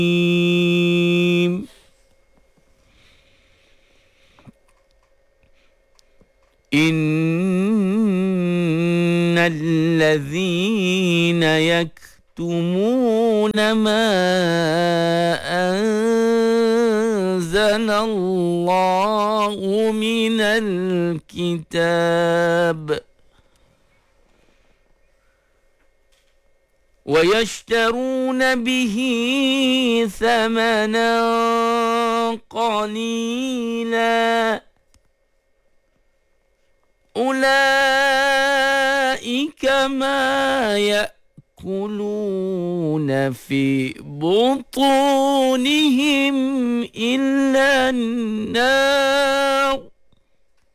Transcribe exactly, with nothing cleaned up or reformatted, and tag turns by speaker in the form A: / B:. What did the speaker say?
A: إن الذين يكتمون ما أنزل الله من الكتاب ويشترون به ثمنا قليلا أولئك ما يأكلون في بطونهم إلا النار